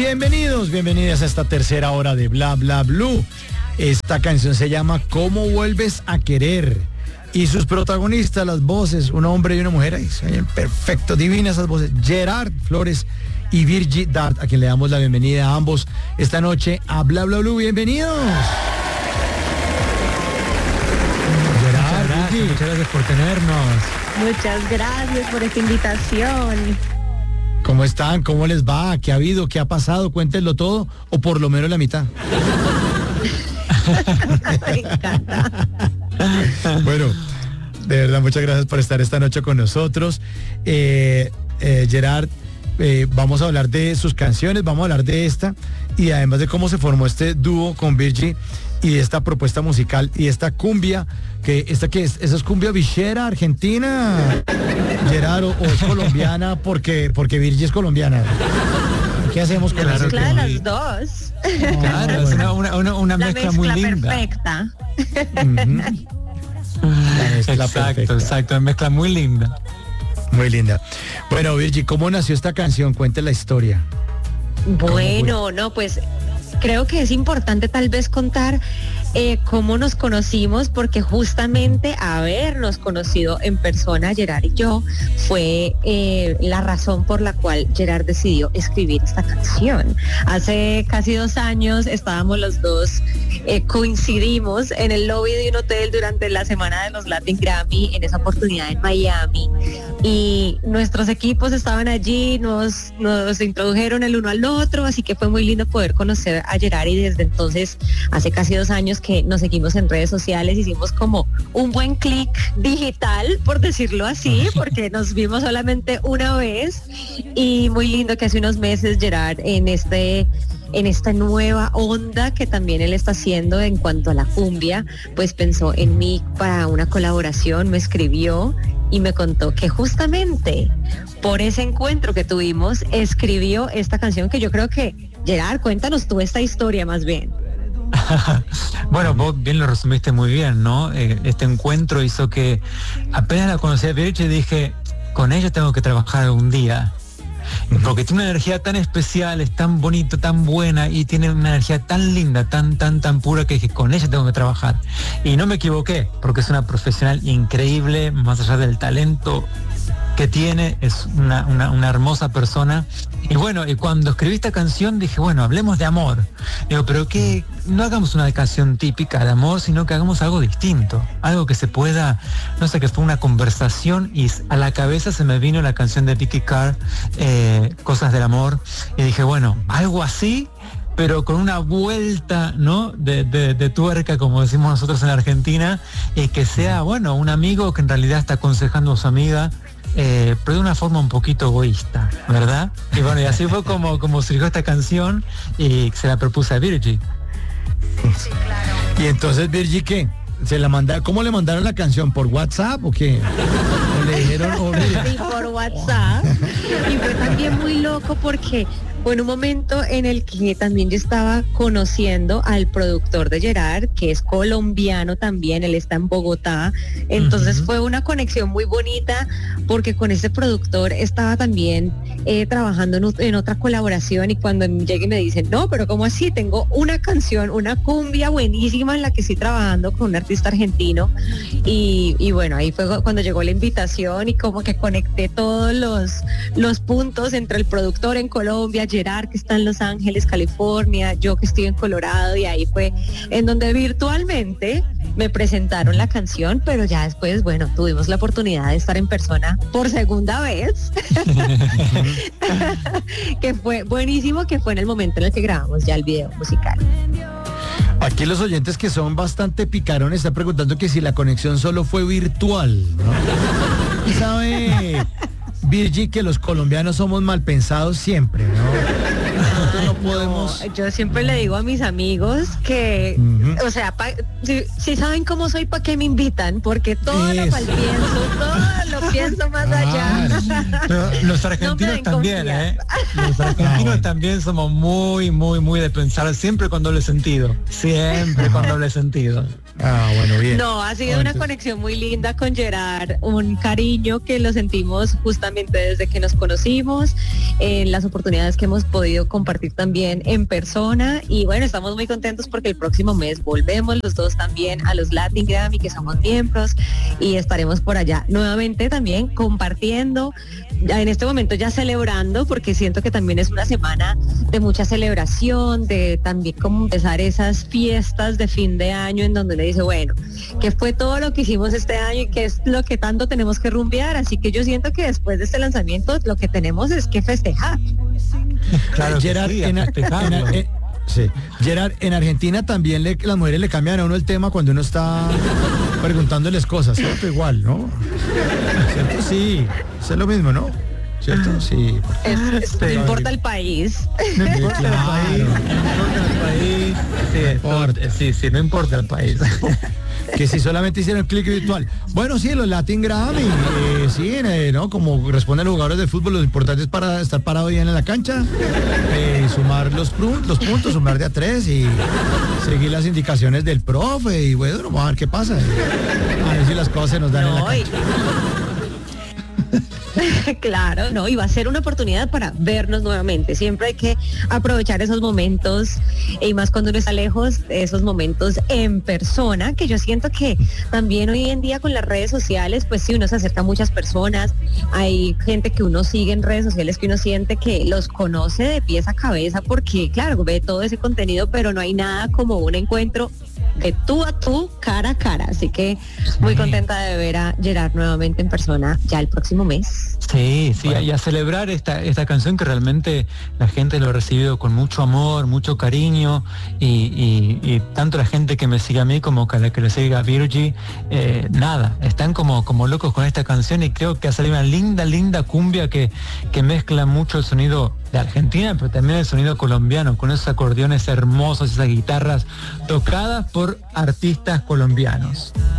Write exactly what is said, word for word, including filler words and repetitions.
Bienvenidos, bienvenidas a esta tercera hora de Bla Bla Blue. Esta canción se llama ¿Cómo vuelves a querer? Y sus protagonistas, las voces, un hombre y una mujer, ahí suenan perfecto, divinas esas voces, Gerard Flores y Virgie Dart, a quien le damos la bienvenida a ambos esta noche a Bla Bla Blue. Bienvenidos. Gerard, muchas gracias, muchas gracias por tenernos. Muchas gracias por esta invitación. ¿Cómo están? ¿Cómo les va? ¿Qué ha habido? ¿Qué ha pasado? Cuéntenlo todo, o por lo menos la mitad. Me encanta. Bueno, de verdad, muchas gracias por estar esta noche con nosotros. Eh, eh, Gerard, eh, vamos a hablar de sus canciones, vamos a hablar de esta, y además de cómo se formó este dúo con Virgie y de esta propuesta musical y esta cumbia, que esta que es, esa es cumbia villera, argentina, Gerard, o, o es colombiana porque, porque Virgie es colombiana. ¿Qué hacemos con Claro, eso? claro, las dos. Oh, claro, es una, una, una, una La mezcla, mezcla muy linda. perfecta. Uh-huh. La Exacto, perfecta. exacto, una mezcla muy linda. Muy linda. Bueno, Virgie, ¿cómo nació esta canción? Cuente la historia. Bueno, no, pues creo que es importante tal vez contar eh, cómo nos conocimos, porque justamente habernos conocido en persona, Gerard y yo, fue eh, la razón por la cual Gerard decidió escribir esta canción. Hace casi dos años estábamos los dos, eh, coincidimos en el lobby de un hotel durante la semana de los Latin Grammy, en esa oportunidad en Miami, y nuestros equipos estaban allí, nos, nos introdujeron el uno al otro, así que fue muy lindo poder conocer a Gerard, y desde entonces, hace casi dos años que nos seguimos en redes sociales, hicimos como un buen clic digital, por decirlo así, porque nos vimos solamente una vez, y muy lindo que hace unos meses Gerard, en este en esta nueva onda que también él está haciendo en cuanto a la cumbia, pues pensó en mí para una colaboración, me escribió y me contó que justamente por ese encuentro que tuvimos escribió esta canción, que yo creo que, Gerard, cuéntanos tú esta historia más bien. Bueno, vos bien lo resumiste muy bien, ¿no? Eh, este encuentro hizo que apenas la conocí a Virgie dije, con ella tengo que trabajar algún día. Porque tiene una energía tan especial, es tan bonito, tan buena, y tiene una energía tan linda, tan, tan, tan pura, que dije, con ella tengo que trabajar. Y no me equivoqué, porque es una profesional increíble, más allá del talento que tiene, es una, una, una hermosa persona. Y bueno, y cuando escribí esta canción dije, bueno, hablemos de amor. Digo, pero que no hagamos una canción típica de amor, sino que hagamos algo distinto, algo que se pueda, no sé, que fue una conversación, y a la cabeza se me vino la canción de Vicky Carr, eh, Cosas del Amor, y dije, bueno, algo así, pero con una vuelta, ¿no?, de, de, de tuerca, como decimos nosotros en Argentina, y que sea, bueno, un amigo que en realidad está aconsejando a su amiga, Eh, pero de una forma un poquito egoísta, ¿verdad? Y bueno, y así fue como, como surgió esta canción, y se la propuse a Virgie. Sí, claro. Y entonces, Virgie, ¿qué? ¿Se la manda, ¿cómo le mandaron la canción? ¿Por WhatsApp o qué? ¿O le dijeron? Oh, sí, por WhatsApp. Y fue también muy loco porque fue en un momento en el que también yo estaba conociendo al productor de Gerard, que es colombiano también, él está en Bogotá. Entonces uh-huh. fue una conexión muy bonita, porque con este productor estaba también eh, trabajando en, en otra colaboración, y cuando llegué me dicen, no, pero ¿cómo así? Tengo una canción, una cumbia buenísima en la que estoy trabajando con un artista argentino, y, y bueno, ahí fue cuando llegó la invitación, y como que conecté todos los, los puntos entre el productor en Colombia, Gerard, que está en Los Ángeles, California, yo que estoy en Colorado, y ahí fue en donde virtualmente me presentaron la canción, pero ya después, bueno, tuvimos la oportunidad de estar en persona por segunda vez, que fue buenísimo, que fue en el momento en el que grabamos ya el video musical. Aquí los oyentes, que son bastante picarones, están preguntando que si la conexión solo fue virtual, ¿no? ¿Sabe, Virgie, que los colombianos somos mal pensados siempre, ¿no? Nosotros no podemos... No, yo siempre le digo a mis amigos que, uh-huh. o sea, pa, si, si saben cómo soy, ¿para qué me invitan? Porque todo Eso. lo mal pienso, todo lo pienso más Ah, allá. Pero los argentinos den también, confianza. ¿eh? Los argentinos Ah, bueno. también somos muy, muy, muy de pensar siempre con doble sentido. Siempre con doble sentido. Ah, bueno, bien. No, ha sido Ah, una entonces- conexión muy linda con Gerard, un cariño que lo sentimos justamente desde que nos conocimos, en las oportunidades que hemos podido compartir también en persona y bueno, estamos muy contentos porque el próximo mes volvemos los dos también a los Latin Grammy, que somos miembros, y estaremos por allá nuevamente también compartiendo, ya en este momento ya celebrando, porque siento que también es una semana de mucha celebración, de también como empezar esas fiestas de fin de año en donde le dice, bueno, que fue todo lo que hicimos este año y que es lo que tanto tenemos que rumbear, así que yo siento que después de este lanzamiento lo que tenemos es que festejar. Claro que Gerard, sí, a en, festejarlo. en- en- sí. Gerard, en Argentina también le- las mujeres le cambian a uno el tema cuando uno está preguntándoles cosas, ¿cierto? Igual, ¿no? ¿Cierto? Sí, es lo mismo, ¿no? ¿Cierto? Sí. Es- es- Sí. no importa el país. No importa claro. el país, no importa el país. Sí, importa. esto- sí, sí, no importa el país. Que si solamente hicieron clic virtual. Bueno, sí, los Latin Grammy, eh, sí, eh, ¿no? Como responden los jugadores de fútbol, lo importante es para estar parado bien en la cancha, eh, sumar los, pru- los puntos, sumar de a tres y seguir las indicaciones del profe y bueno, vamos a ver qué pasa. A ver si las cosas se nos dan en la No, y- cancha. Claro, no, y va a ser una oportunidad para vernos nuevamente. Siempre hay que aprovechar esos momentos, y más cuando uno está lejos, esos momentos en persona, que yo siento que también hoy en día con las redes sociales, pues sí, uno se acerca a muchas personas, hay gente que uno sigue en redes sociales que uno siente que los conoce de pies a cabeza, porque claro, ve todo ese contenido, pero no hay nada como un encuentro de tú a tú, cara a cara. Así que muy contenta de ver a Gerard nuevamente en persona ya el próximo mes. Sí, sí, Bueno. y a celebrar esta, esta canción que realmente la gente lo ha recibido con mucho amor, mucho cariño, y, y- y tanto la gente que me sigue a mí como que la que le sigue a Virgie, eh, nada, están como, como locos con esta canción y creo que ha salido una linda, linda cumbia que, que mezcla mucho el sonido de Argentina, pero también el sonido colombiano, con esos acordeones hermosos, esas guitarras tocadas por artistas colombianos.